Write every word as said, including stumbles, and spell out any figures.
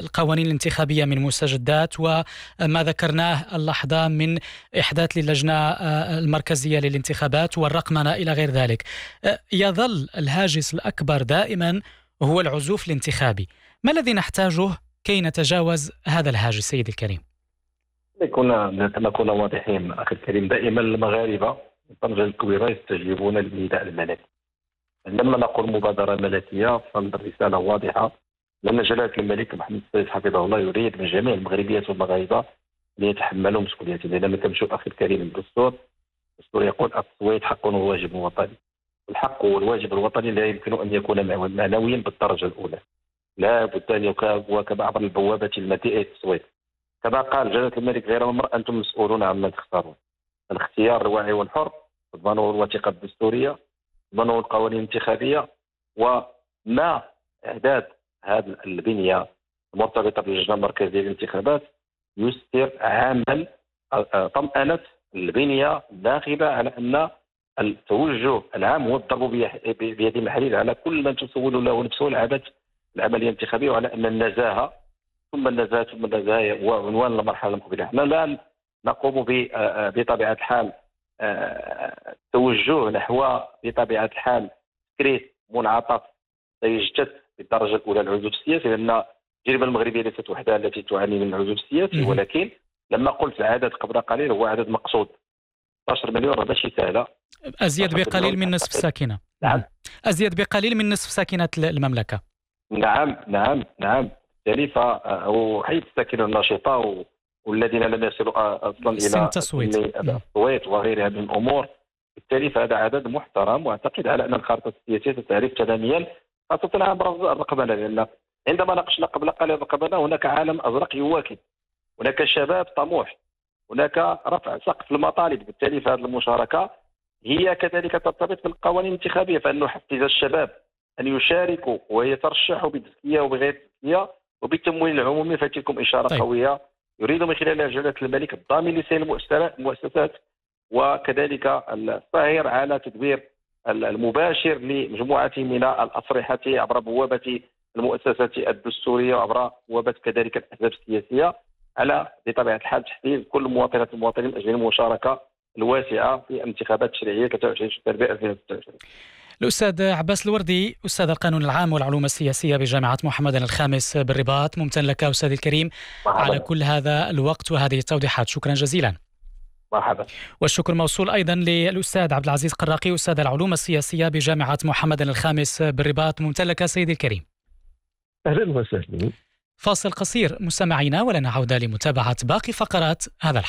القوانين الانتخابية من مستجدات، وما ذكرناه اللحظة من إحداث للجنة المركزية للانتخابات والرقمنة إلى غير ذلك، يظل الهاجس الأكبر دائما هو العزوف الانتخابي. ما الذي نحتاجه كي نتجاوز هذا الهاجس سيدي الكريم؟ كنا نكون واضحين أخي الكريم. دائما المغاربة الطنجة الكبيرة يستجيبون للنداء الملكي. عندما نقول مبادرة ملكية فالرسالة واضحة، لأن جلالة الملك محمد السادس حفظه الله يريد من جميع المغربيات والمغاربة أن يتحملوا مسؤوليتهم. لأننا كنشوف أخي الكريم الدستور الدستور يقول التصويت حق وواجب وطني. الحق والواجب الوطني لا يمكن أن يكون معنويا بالدرجة الأولى، لا بد أن يكون كما عبر البوابة المادية التصويت. كما قال جلالة الملك غير ممر أنتم مسؤولون عما تختارون. الاختيار الواعي والحر، تضمنوا الوثيقة الدستورية، تضمنوا القوانين الانتخابية، ومع إعداد هذه البنية المرتبطة باللجنة المركزية للانتخابات يسر عمل طمأنة البنية الناخبة على أن التوجه العام هو الضرب بيد الحديد على كل من تسول له نفسه العبث العملية الانتخابية، وعلى أن النزاهة ثم النزاهة ثم النزاهة هو عنوان المرحلة المقبلة. نحن لا نقوم بطبيعة الحال التوجه نحو بطبيعة الحال تكريت منعطف سيجتث بالدرجة الأولى العزوف السياسي، لأن التجربة المغربية ليست وحدها التي تعاني من العزوف السياسي، ولكن لما قلت العدد قبل قليل هو عدد مقصود. اثنا عشر مليون ماشي سهلة، أزيد بقليل من نصف ساكنة. نعم، أزيد بقليل من نصف ساكنة المملكة. نعم نعم نعم بالتالي فهو حيث الساكنة النشطة والذين لم يصلوا أصلا إلى التصويت التصويت وغيرها من الأمور، بالتالي فهذا عدد محترم. واعتقد على أن الخارطة السياسية تعرف تماميا خاصة عبر الرقمنة، لأن عندما ناقشنا قبل قليل الرقمنة هناك عالم أزرق يواكب، هناك شباب طموح، هناك رفع سقف المطالب. بالتالي فهذه المشاركة هي كذلك ترتبط بالقوانين الانتخابية، فأن نحفز الشباب أن يشاركوا ويترشحوا بتزكية وبغير تزكية وبالتمويل العمومي. فتلكم إشارة طيب. قوية يريد من خلالها جلالة الملك الضامن لسير المؤسسات وكذلك الساهر على تدبير المباشر لمجموعة من الأصرحة عبر بوابة المؤسسات الدستورية وعبر بوابة كذلك الأحزاب السياسية، على بطبيعة الحال تحفيز كل مواطنات والمواطنين من أجل المشاركة الواسعة في الانتخابات التشريعية ثلاثة وعشرين شباط ألفين وستة وعشرين. الأستاذ عباس الوردي، أستاذ القانون العام والعلوم السياسية بجامعة محمد الخامس بالرباط، ممتن لك أستاذ الكريم مرحبا. على كل هذا الوقت وهذه التوضيحات، شكرا جزيلا. مرحبا. والشكر موصول أيضا للأستاذ عبد العزيز قراقي، أستاذ العلوم السياسية بجامعة محمد الخامس بالرباط، ممتن لك سيدي الكريم. أهلا وسهلا. فاصل قصير مستمعينا ولنا عودة لمتابعة باقي فقرات هذا الحلقة.